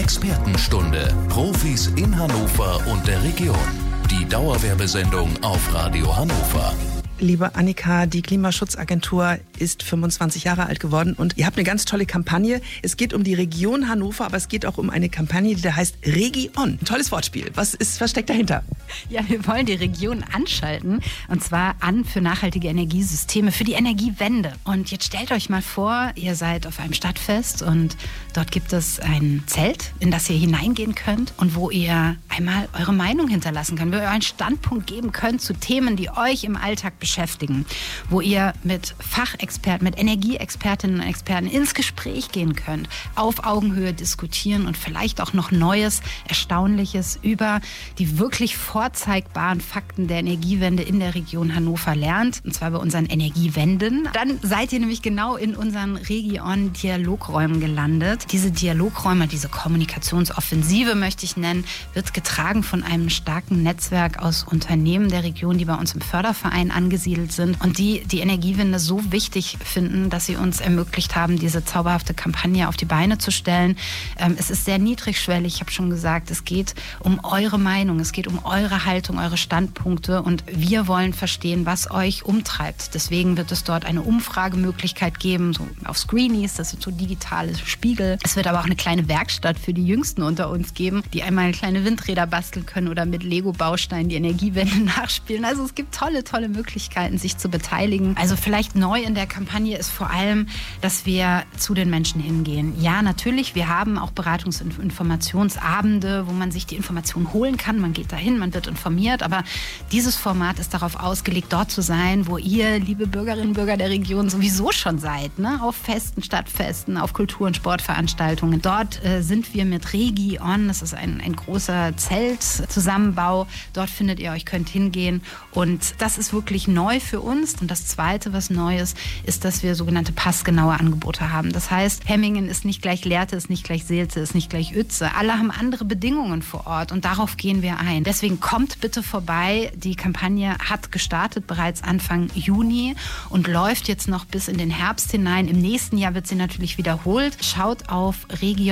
Expertenstunde. Profis in Hannover und der Region. Die Dauerwerbesendung auf Radio Hannover. Liebe Annika, die Klimaschutzagentur ist 25 Jahre alt geworden und ihr habt eine ganz tolle Kampagne. Es geht um die Region Hannover, aber es geht auch um eine Kampagne, die da heißt Regi-On. Ein tolles Wortspiel. Was steckt dahinter? Ja, wir wollen die Region anschalten, und zwar an für nachhaltige Energiesysteme, für die Energiewende. Und jetzt stellt euch mal vor, ihr seid auf einem Stadtfest und dort gibt es ein Zelt, in das ihr hineingehen könnt und wo ihr einmal eure Meinung hinterlassen könnt, wo ihr einen Standpunkt geben könnt zu Themen, die euch im Alltag beschäftigen, wo ihr mit Fachexperten, mit Energieexpertinnen und Experten ins Gespräch gehen könnt, auf Augenhöhe diskutieren und vielleicht auch noch Neues, Erstaunliches über die wirklich vorzeigbaren Fakten der Energiewende in der Region Hannover lernt, und zwar bei unseren Energiewenden. Dann seid ihr nämlich genau in unseren Regi-On-Dialogräumen gelandet. Diese Dialogräume, diese Kommunikationsoffensive möchte ich nennen, wird getragen von einem starken Netzwerk aus Unternehmen der Region, die bei uns im Förderverein angesiedelt sind und die Energiewende so wichtig finden, dass sie uns ermöglicht haben, diese zauberhafte Kampagne auf die Beine zu stellen. Es ist sehr niedrigschwellig, ich habe schon gesagt, es geht um eure Meinung, es geht um eure Haltung, eure Standpunkte und wir wollen verstehen, was euch umtreibt. Deswegen wird es dort eine Umfragemöglichkeit geben, so auf Screenies, das sind so digitale Spiegel. Es wird aber auch eine kleine Werkstatt für die Jüngsten unter uns geben, die einmal kleine Windräder basteln können oder mit Lego-Bausteinen die Energiewende nachspielen. Also es gibt tolle Möglichkeiten, sich zu beteiligen. Also vielleicht neu in der Kampagne ist vor allem, dass wir zu den Menschen hingehen. Ja, natürlich, wir haben auch Beratungs- und Informationsabende, wo man sich die Informationen holen kann. Man geht dahin, man wird informiert, aber dieses Format ist darauf ausgelegt, dort zu sein, wo ihr, liebe Bürgerinnen und Bürger der Region, sowieso schon seid, ne? Auf Festen, Stadtfesten, auf Kultur- und Sportveranstaltungen. Dort sind wir mit Regi-On, das ist ein großer Zeltzusammenbau. Dort findet ihr euch, könnt hingehen und das ist wirklich neu für uns. Und das Zweite, was neu ist, ist, dass wir sogenannte passgenaue Angebote haben. Das heißt, Hemmingen ist nicht gleich Lehrte, ist nicht gleich Seelze, ist nicht gleich Uetze. Alle haben andere Bedingungen vor Ort und darauf gehen wir ein. Deswegen kommt bitte vorbei. Die Kampagne hat gestartet bereits Anfang Juni und läuft jetzt noch bis in den Herbst hinein. Im nächsten Jahr wird sie natürlich wiederholt. Schaut auf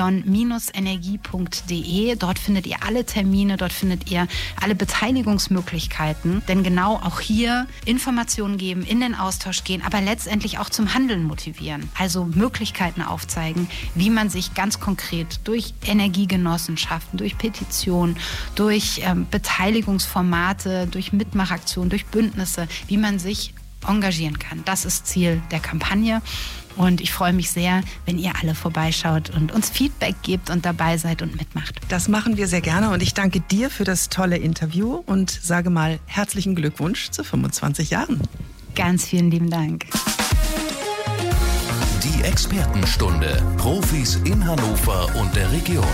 region-energie.de. Dort findet ihr alle Termine, dort findet ihr alle Beteiligungsmöglichkeiten. Denn genau auch hier Informationen geben, in den Austausch gehen, aber letztendlich auch zum Handeln motivieren. Also Möglichkeiten aufzeigen, wie man sich ganz konkret durch Energiegenossenschaften, durch Petitionen, durch Beteiligungsformate, durch Mitmachaktionen, durch Bündnisse, wie man sich engagieren kann. Das ist Ziel der Kampagne. Und ich freue mich sehr, wenn ihr alle vorbeischaut und uns Feedback gebt und dabei seid und mitmacht. Das machen wir sehr gerne und ich danke dir für das tolle Interview und sage mal herzlichen Glückwunsch zu 25 Jahren. Ganz vielen lieben Dank. Die Expertenstunde. Profis in Hannover und der Region.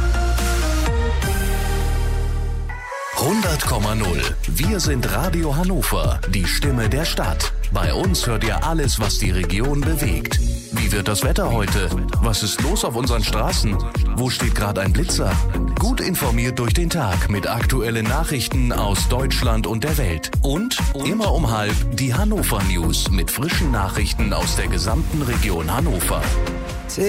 100,0. Wir sind Radio Hannover, die Stimme der Stadt. Bei uns hört ihr alles, was die Region bewegt. Wie wird das Wetter heute? Was ist los auf unseren Straßen? Wo steht gerade ein Blitzer? Gut informiert durch den Tag mit aktuellen Nachrichten aus Deutschland und der Welt. Und immer um 12:30 die Hannover News mit frischen Nachrichten aus der gesamten Region Hannover.